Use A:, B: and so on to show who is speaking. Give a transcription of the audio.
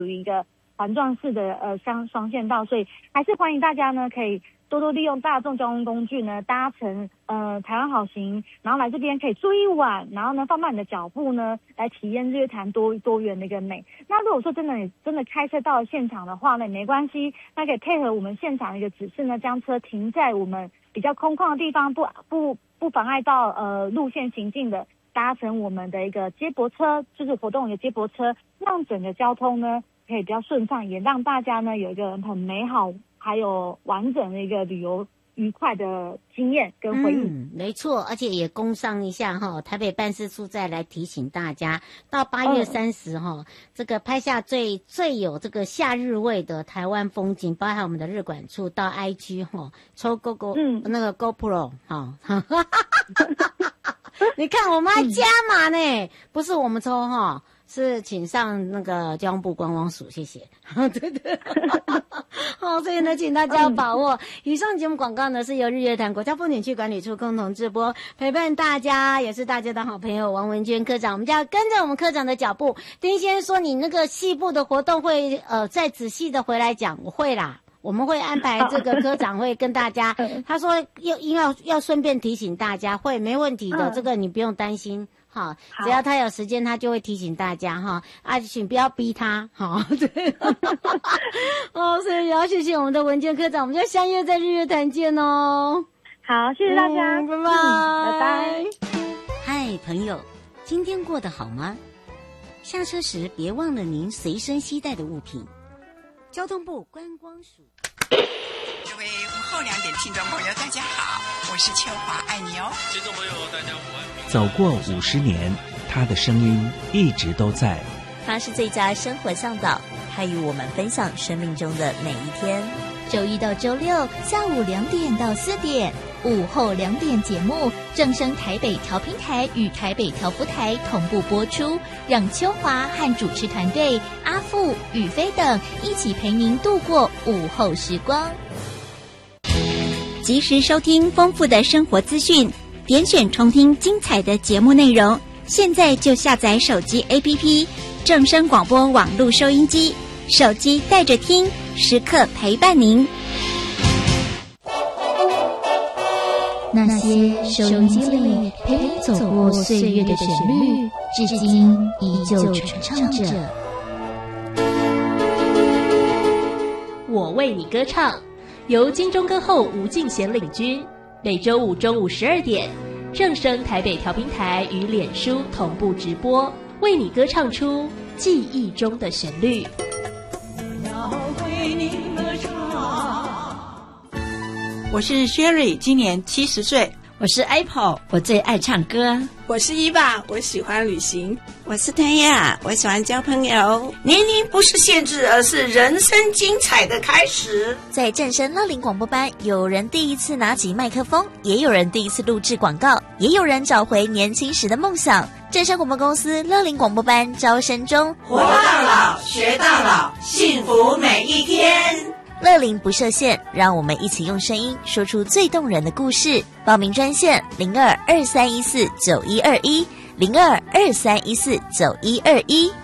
A: 属于一个环状式的双线道，所以还是欢迎大家呢可以多多利用大众交通工具呢，搭乘台湾好行，然后来这边可以住一晚，然后呢放慢你的脚步呢，来体验日月潭多元的一个美。那如果说真的开车到了现场的话呢，没关系，那可以配合我们现场的一个指示呢，将车停在我们比较空旷的地方，不妨碍到路线行进的，搭乘我们的一个接驳车，就是活动的接驳车，让整个交通呢可以比较顺畅，也让大家呢有一个很美好还有完整的一个旅游愉快的经验跟回忆。
B: 没错，而且也工商一下哈，台北办事处再来提醒大家，到8月30哈，这个拍下最有这个夏日味的台湾风景，包含我们的日管处到 IG 哈，抽那个 GoPro 哈，你看我们还加码呢，不是我们抽哈。是请上那个交通部观光署，谢谢。对，好，所以呢，请大家要把握。以上节目广告呢是由日月潭国家风景区管理处共同直播，陪伴大家也是大家的好朋友王文娟科长。我们就要跟着我们科长的脚步。丁先生说你那个细部的活动会再仔细的回来讲，我会啦。我们会安排这个科长会跟大家，他说要顺便提醒大家，会没问题的，这个你不用担心。好，只要他有时间，他就会提醒大家哈。请不要逼他，好，对。所以也要谢谢我们的文健科长，我们就相约在日月潭见哦。
A: 好，谢谢大家，
B: 拜拜，
A: 拜拜。
B: 嗨，朋友，今天过得好吗？下车时别忘了您随身携带的物品。交通部观光署。
C: 各位午后2点听众朋友，大家好，我是秋华，爱你哦。
D: 听众朋友，大家午安。
E: 走过50年，他的声音一直都在。
F: 他是最佳生活向导，他与我们分享生命中的每一天。
G: 周一到周六下午2点到4点，午后2点节目正声台北调频台与台北调布台同步播出，让秋华和主持团队阿富、宇飞等一起陪您度过午后时光。
H: 及时收听丰富的生活资讯，点选重听精彩的节目内容。现在就下载手机 APP 正声广播网络收音机，手机带着听，时刻陪伴您。
G: 那些收音机里陪你走过岁月的旋律，至今依旧传唱着。
I: 我为你歌唱，由金钟歌后吴敬贤领军，每周五中午12点，正声台北调频台与脸书同步直播，为你歌唱出记忆中的旋律。
C: 要为你歌唱。
J: 我是 Sherry， 今年70岁。
K: 我是 Apple， 我最爱唱歌。
L: 我是伊爸，我喜欢旅行。
M: 我是谭雅，我喜欢交朋友。
N: 年龄不是限制，而是人生精彩的开始。
F: 在正声乐龄广播班，有人第一次拿起麦克风，也有人第一次录制广告，也有人找回年轻时的梦想。正声广播公司乐龄广播班招生中，
N: 活到老，学到老，幸福每一天。
F: 乐龄不设限，让我们一起用声音说出最动人的故事。报名专线0223149121，0223149121。